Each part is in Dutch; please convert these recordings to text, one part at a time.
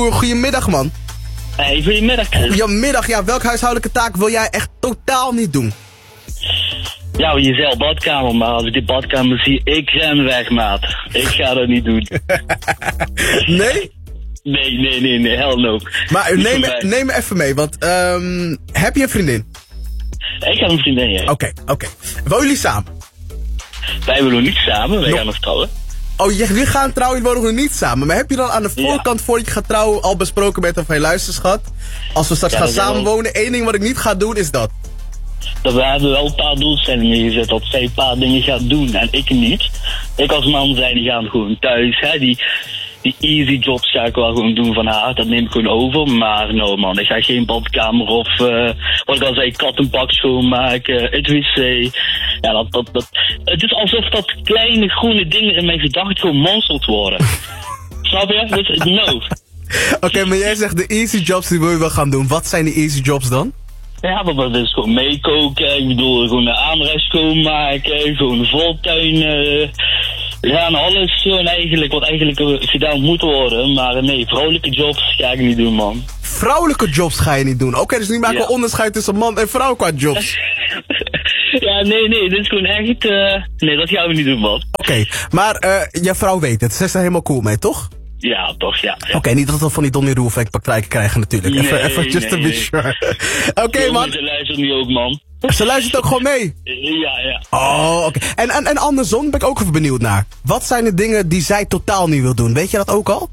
Goedemiddag, man. Hey, goedemiddag, Chris. Goedemiddag, ja. Welke huishoudelijke taak wil jij echt totaal niet doen? Ja, jezelf badkamer, maar als ik die badkamer zie, ik ren weg, maat. Ik ga dat niet doen. Nee? Nee, hell no. Maar neem me even mee, want heb je een vriendin? Ik heb een vriendin, ja. Oké. Wonen jullie samen? Wij willen niet samen, wij gaan nog trouwen. Oh, jullie gaan trouwen, jullie wonen nog niet samen. Maar heb je dan aan de voorkant, voordat je gaat trouwen, al besproken met van, hey, luister schat, als we straks gaan samenwonen, één ding wat ik niet ga doen is dat. We hebben wel een paar doelstellingen gezet dat zij een paar dingen gaat doen en ik niet. Ik als man zijn, die gaan gewoon thuis, hè, die easy jobs ga ik wel gewoon doen van haar, dat neem ik gewoon over. Maar no man, ik ga geen badkamer of, wat ik al zei, kattenbak schoonmaken, het wc. Ja, het is alsof dat kleine groene dingen in mijn gedachten gewoon monsterd worden. Snap je? Dus no. Oké, maar jij zegt de easy jobs die wil je wel gaan doen. Wat zijn die easy jobs dan? Ja, dat is gewoon meekoken, ik bedoel, gewoon de aanrecht schoonmaken, gewoon de voltuin, ja, en alles gewoon eigenlijk, wat eigenlijk gedaan moet worden. Maar nee, vrouwelijke jobs ga ik niet doen, man. Vrouwelijke jobs ga je niet doen? Oké, dus nu maken we onderscheid tussen man en vrouw qua jobs. Ja, nee, dit is gewoon echt, nee, dat gaan we niet doen, man. Oké, maar jouw vrouw weet het, ze is er helemaal cool mee, toch? Ja, toch, ja. Oké, niet dat we van die Donnie Roelvink praktijken krijgen natuurlijk. Even just to be sure. Oké, man. Ze luistert nu ook, man. Ze luistert ook gewoon mee? Ja. Oh, oké. En andersom ben ik ook even benieuwd naar. Wat zijn de dingen die zij totaal niet wil doen? Weet je dat ook al?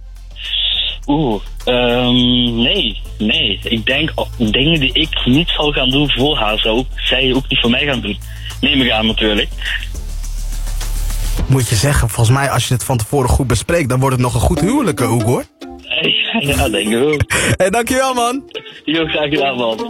Nee. Ik denk dingen die ik niet zal gaan doen voor haar, zou zij ook niet voor mij gaan doen. Neem ik aan natuurlijk. Moet je zeggen, volgens mij als je het van tevoren goed bespreekt, dan wordt het nog een goed huwelijk, hoor. Ja, denk ik ook. Hey, dankjewel, man. Jo, graag gedaan, man.